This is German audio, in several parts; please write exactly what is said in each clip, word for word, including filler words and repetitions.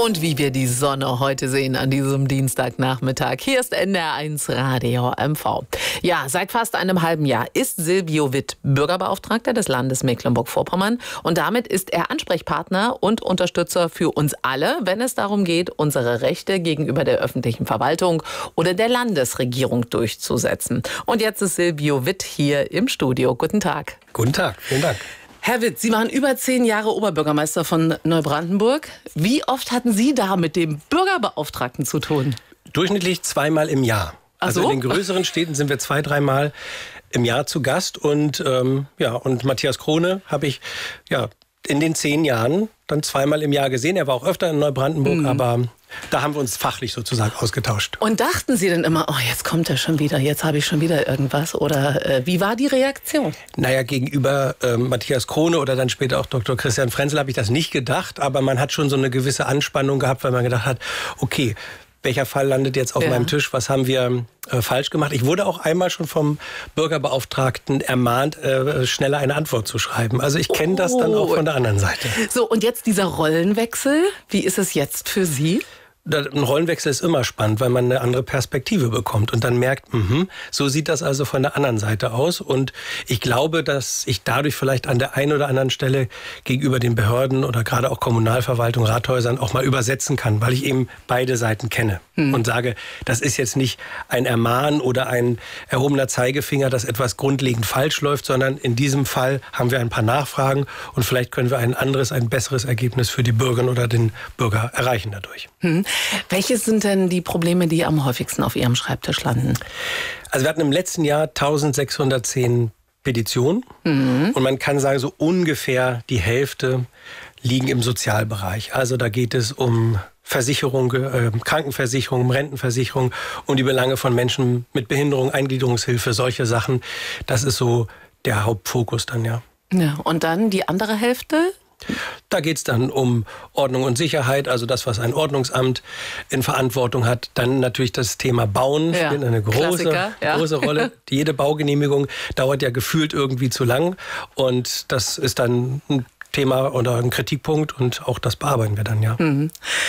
Und wie wir die Sonne heute sehen an diesem Dienstagnachmittag. Hier ist N D R eins Radio M V. Ja, seit fast einem halben Jahr ist Silvio Witt Bürgerbeauftragter des Landes Mecklenburg-Vorpommern. Und damit ist er Ansprechpartner und Unterstützer für uns alle, wenn es darum geht, unsere Rechte gegenüber der öffentlichen Verwaltung oder der Landesregierung durchzusetzen. Und jetzt ist Silvio Witt hier im Studio. Guten Tag. Guten Tag, vielen Dank. Herr Witt, Sie waren über zehn Jahre Oberbürgermeister von Neubrandenburg. Wie oft hatten Sie da mit dem Bürgerbeauftragten zu tun? Durchschnittlich zweimal im Jahr. Ach also so? in den größeren Städten sind wir zwei, dreimal im Jahr zu Gast. Und, ähm, ja, und Matthias Krone habe ich ja, in den zehn Jahren dann zweimal im Jahr gesehen. Er war auch öfter in Neubrandenburg, mhm. aber da haben wir uns fachlich sozusagen ausgetauscht. Und dachten Sie denn immer, oh, jetzt kommt er schon wieder, jetzt habe ich schon wieder irgendwas? Oder äh, wie war die Reaktion? Naja, gegenüber äh, Matthias Krone oder dann später auch Doktor Christian Frenzel habe ich das nicht gedacht. Aber man hat schon so eine gewisse Anspannung gehabt, weil man gedacht hat, okay, welcher Fall landet jetzt auf ja. meinem Tisch? Was haben wir äh, falsch gemacht? Ich wurde auch einmal schon vom Bürgerbeauftragten ermahnt, äh, schneller eine Antwort zu schreiben. Also ich kenne oh. das dann auch von der anderen Seite. So, und jetzt dieser Rollenwechsel. Wie ist es jetzt für Sie? Ein Rollenwechsel ist immer spannend, weil man eine andere Perspektive bekommt und dann merkt, mh, so sieht das also von der anderen Seite aus. Und ich glaube, dass ich dadurch vielleicht an der einen oder anderen Stelle gegenüber den Behörden oder gerade auch Kommunalverwaltung, Rathäusern auch mal übersetzen kann, weil ich eben beide Seiten kenne hm. und sage, das ist jetzt nicht ein Ermahnen oder ein erhobener Zeigefinger, dass etwas grundlegend falsch läuft, sondern in diesem Fall haben wir ein paar Nachfragen und vielleicht können wir ein anderes, ein besseres Ergebnis für die Bürgerin oder den Bürger erreichen dadurch. Hm. Welche sind denn die Probleme, die am häufigsten auf Ihrem Schreibtisch landen? Also wir hatten im letzten Jahr eintausendsechshundertzehn Petitionen. Mhm. Und man kann sagen, so ungefähr die Hälfte liegen im Sozialbereich. Also da geht es um Versicherung, äh, Krankenversicherung, Rentenversicherung, um die Belange von Menschen mit Behinderung, Eingliederungshilfe, solche Sachen. Das ist so der Hauptfokus dann, ja. Ja, und dann die andere Hälfte? Da geht es dann um Ordnung und Sicherheit, also das, was ein Ordnungsamt in Verantwortung hat. Dann natürlich das Thema Bauen ja. spielt eine große, ja. große Rolle. Jede Baugenehmigung dauert ja gefühlt irgendwie zu lang. Und das ist dann ein Thema oder ein Kritikpunkt und auch das bearbeiten wir dann, ja. Mhm.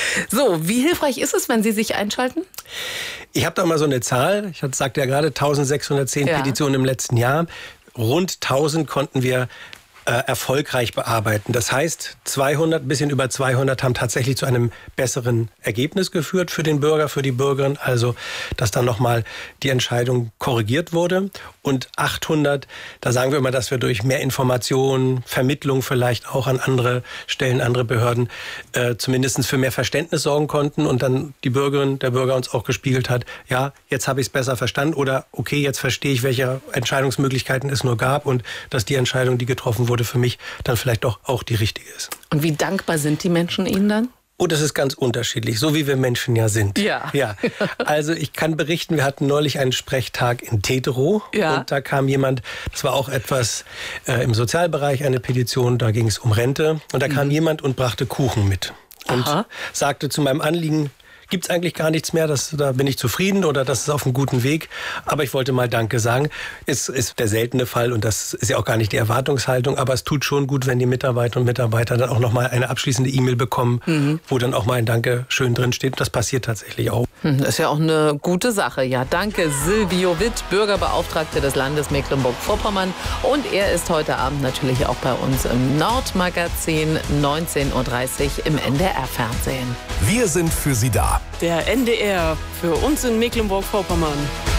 So, wie hilfreich ist es, wenn Sie sich einschalten? Ich habe da mal so eine Zahl. Ich sagte ja gerade eintausendsechshundertzehn ja. Petitionen im letzten Jahr. Rund tausend konnten wir Äh, erfolgreich bearbeiten. Das heißt, zweihundert, ein bisschen über zweihundert haben tatsächlich zu einem besseren Ergebnis geführt für den Bürger, für die Bürgerin. Also, dass dann nochmal die Entscheidung korrigiert wurde. Und achthundert, da sagen wir immer, dass wir durch mehr Informationen, Vermittlung vielleicht auch an andere Stellen, andere Behörden, äh, zumindest für mehr Verständnis sorgen konnten. Und dann die Bürgerin, der Bürger uns auch gespiegelt hat, ja, jetzt habe ich es besser verstanden. Oder okay, jetzt verstehe ich, welche Entscheidungsmöglichkeiten es nur gab und dass die Entscheidung, die getroffen wurde, für mich dann vielleicht doch auch die richtige ist. Und wie dankbar sind die Menschen Ihnen dann? Oh, das ist ganz unterschiedlich, so wie wir Menschen ja sind. Ja. ja. Also ich kann berichten, wir hatten neulich einen Sprechtag in Teterow. Ja. Und da kam jemand, das war auch etwas äh, im Sozialbereich, eine Petition, da ging es um Rente. Und da kam mhm. jemand und brachte Kuchen mit. Und Aha. sagte zu meinem Anliegen, gibt es eigentlich gar nichts mehr, das, da bin ich zufrieden oder das ist auf einem guten Weg. Aber ich wollte mal Danke sagen. Es ist der seltene Fall und das ist ja auch gar nicht die Erwartungshaltung, aber es tut schon gut, wenn die Mitarbeiterinnen und Mitarbeiter dann auch nochmal eine abschließende E-Mail bekommen, mhm. wo dann auch mal ein Danke schön drin steht. Das passiert tatsächlich auch. Das ist ja auch eine gute Sache. Ja, danke Silvio Witt, Bürgerbeauftragter des Landes Mecklenburg-Vorpommern. Und er ist heute Abend natürlich auch bei uns im Nordmagazin, neunzehn Uhr dreißig im N D R-Fernsehen. Wir sind für Sie da. Der N D R für uns in Mecklenburg-Vorpommern.